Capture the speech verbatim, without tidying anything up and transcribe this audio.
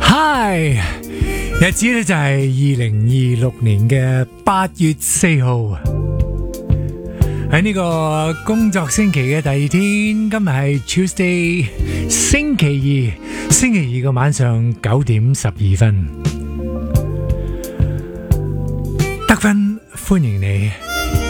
Hi，日子咧就係二零二六年嘅八月四號，喺呢個工作星期嘅第二天，今日係 Tuesday， 星期二，星期二嘅晚上九點十二分，得分歡迎你。